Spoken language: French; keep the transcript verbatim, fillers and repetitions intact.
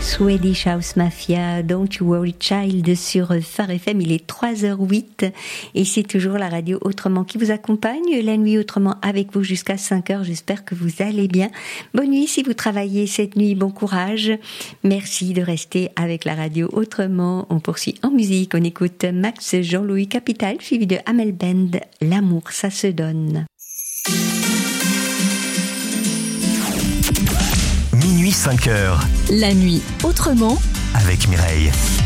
Swedish House Mafia, Don't You Worry Child sur Phare F M. Il est trois heures huit et c'est toujours la radio Autrement qui vous accompagne la nuit autrement avec vous jusqu'à cinq heures. J'espère que vous allez bien. Bonne nuit si vous travaillez cette nuit, bon courage. Merci de rester avec la radio Autrement. On poursuit en musique, on écoute Max Jean-Louis Capital suivi de Amel Bend, L'amour ça se donne. Minuit cinq heures. La nuit autrement avec Mireille.